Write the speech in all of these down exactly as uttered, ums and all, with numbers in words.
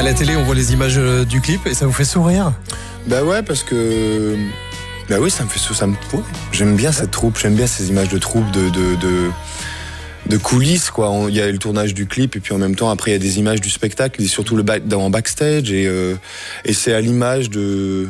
À la télé, on voit les images du clip et ça vous fait sourire? Bah ouais, parce que... Bah oui, ça me fait ça me... Ouais. J'aime bien cette troupe, j'aime bien ces images de troupe, de... de, de... de coulisses, quoi. Il y a le tournage du clip et puis en même temps après il y a des images du spectacle et surtout le back, dans backstage et, euh, et c'est à l'image de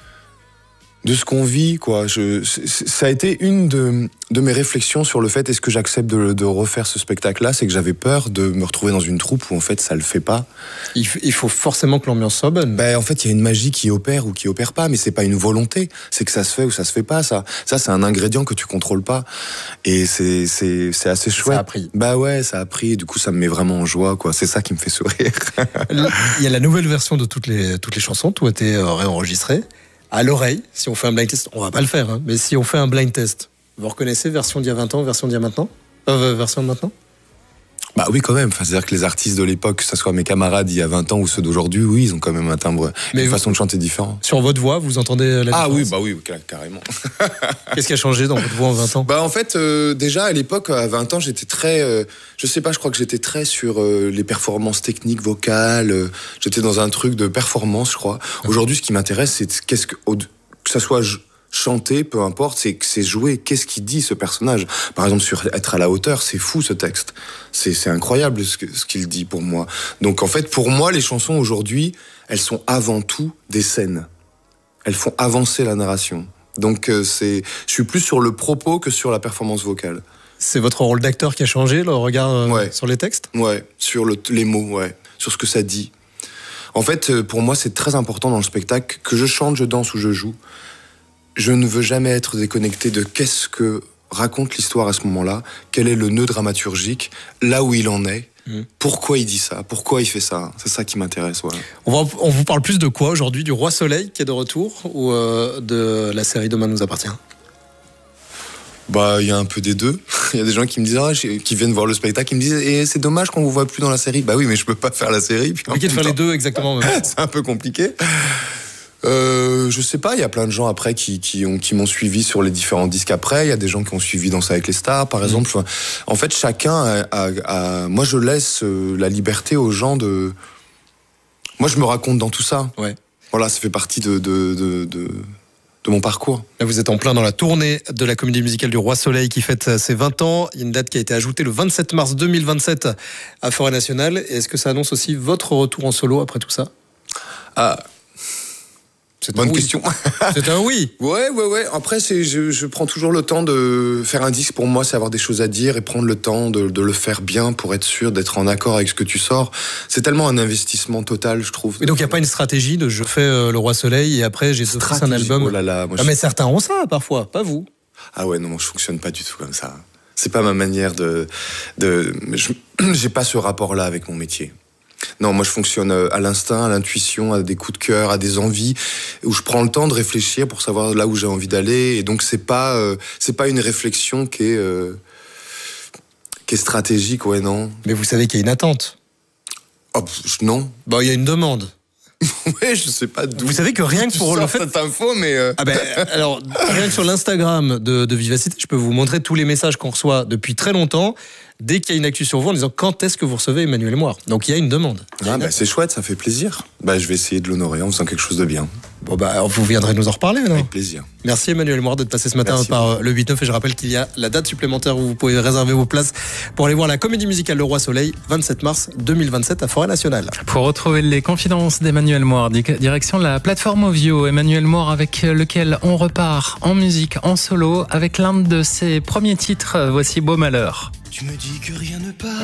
de ce qu'on vit, quoi. Je, ça a été une de, de mes réflexions sur le fait est-ce que j'accepte de, de refaire ce spectacle-là, c'est que j'avais peur de me retrouver dans une troupe où en fait ça le fait pas. Il, il faut forcément que l'ambiance soit bonne. Ben en fait il y a une magie qui opère ou qui opère pas, mais c'est pas une volonté, c'est que ça se fait ou ça se fait pas. Ça, ça c'est un ingrédient que tu contrôles pas et c'est c'est c'est assez chouette. Ça a pris. Bah ouais, ça a pris. Du coup ça me met vraiment en joie, quoi. C'est ça qui me fait sourire. Il y a la nouvelle version de toutes les toutes les chansons, tout a été réenregistré. À l'oreille, si on fait un blind test, on va pas le faire, hein, mais si on fait un blind test, vous reconnaissez version d'il y a vingt ans, version d'il y a maintenant euh, version de maintenant? Bah oui, quand même. Enfin, c'est-à-dire que les artistes de l'époque, que ce soit mes camarades il y a vingt ans ou ceux d'aujourd'hui, oui, ils ont quand même un timbre, mais une vous, façon de chanter différente. Sur votre voix, vous entendez la différence? Ah oui, bah oui, carrément. Qu'est-ce qui a changé dans votre voix en vingt ans? Bah en fait, euh, déjà à l'époque, à vingt ans, j'étais très, euh, je sais pas, je crois que j'étais très sur euh, les performances techniques, vocales. Euh, j'étais dans un truc de performance, je crois. Aujourd'hui, ce qui m'intéresse, c'est qu'est-ce que, que ça soit chanter, peu importe, c'est que c'est jouer. Qu'est-ce qu'il dit ce personnage? Par exemple, sur Être à la hauteur, c'est fou ce texte. C'est c'est incroyable ce, que, ce qu'il dit pour moi. Donc en fait, pour moi, les chansons aujourd'hui, elles sont avant tout des scènes. Elles font avancer la narration. Donc euh, c'est, je suis plus sur le propos que sur la performance vocale. C'est votre rôle d'acteur qui a changé, le regard euh, ouais. sur les textes? Ouais, sur le, les mots, ouais, sur ce que ça dit. En fait, pour moi, c'est très important dans le spectacle que je chante, je danse ou je joue. Je ne veux jamais être déconnecté de qu'est-ce que raconte l'histoire à ce moment-là, quel est le nœud dramaturgique, là où il en est, mmh. pourquoi il dit ça, pourquoi il fait ça. C'est ça qui m'intéresse. Voilà. On, va, on vous parle plus de quoi aujourd'hui? Du Roi Soleil qui est de retour ou euh, de la série Demain nous appartient? Bah, il y a un peu des deux. Il y a des gens qui me disent, ah, qui viennent voir le spectacle, qui me disent, et c'est dommage qu'on vous voit plus dans la série. Bah oui, mais je peux pas faire la série. Puis compliqué de faire temps, les deux exactement. C'est un peu compliqué. Euh, je sais pas, il y a plein de gens après qui, qui, ont, qui m'ont suivi sur les différents disques après. Il y a des gens qui ont suivi Danser avec les stars, par exemple. Mmh. En fait, chacun a, a, a... Moi, je laisse la liberté aux gens de... Moi, je me raconte dans tout ça. Ouais. Voilà, ça fait partie de... de, de, de... de mon parcours. Là, vous êtes en plein dans la tournée de la comédie musicale du Roi Soleil qui fête ses vingt ans. Il y a une date qui a été ajoutée le vingt-sept mars deux mille vingt-sept à Forêt Nationale. Et est-ce que ça annonce aussi votre retour en solo après tout ça? Ah, c'est bonne oui. question. C'est un oui. Ouais, ouais, ouais. Après, c'est, je, je prends toujours le temps de faire un disque. Pour moi, c'est avoir des choses à dire et prendre le temps de, de le faire bien pour être sûr d'être en accord avec ce que tu sors. C'est tellement un investissement total, je trouve. Et donc, il n'y a pas une stratégie de je fais euh, le Roi Soleil et après, j'ai sorti un album. Oh là là, moi, ah, je... mais certains ont ça parfois, pas vous. Ah ouais, non, moi, je fonctionne pas du tout comme ça. C'est pas ma manière de, de, je, j'ai pas ce rapport-là avec mon métier. Non, moi je fonctionne à l'instinct, à l'intuition, à des coups de cœur, à des envies, où je prends le temps de réfléchir pour savoir là où j'ai envie d'aller. Et donc c'est pas, euh, c'est pas une réflexion qui est, euh, qui est stratégique, ouais, non. Mais vous savez qu'il y a une attente. Oh, non. Bon, il y a une demande. Ouais, je sais pas d'où. Vous savez que rien que pour le fait cette info, mais euh... ah ben alors rien que sur l'Instagram de, de Vivacité, je peux vous montrer tous les messages qu'on reçoit depuis très longtemps. Dès qu'il y a une actu sur vous en disant quand est-ce que vous recevez Emmanuel Moir. Donc il y a une demande. Ah bah, c'est chouette, ça fait plaisir. Bah je vais essayer de l'honorer en faisant quelque chose de bien. Bon bah vous viendrez nous en reparler alors. Avec plaisir. Merci Emmanuel Moir d'être passé ce matin Merci. par le huit neuf et je rappelle qu'il y a la date supplémentaire où vous pouvez réserver vos places pour aller voir la comédie musicale Le Roi Soleil vingt-sept mars deux mille vingt-sept à Forêt Nationale. Pour retrouver les confidences d'Emmanuel Moir, direction la plateforme Ovio, Emmanuel Moir avec lequel on repart en musique, en solo avec l'un de ses premiers titres. Voici Beau Malheur. Tu me dis que rien ne part.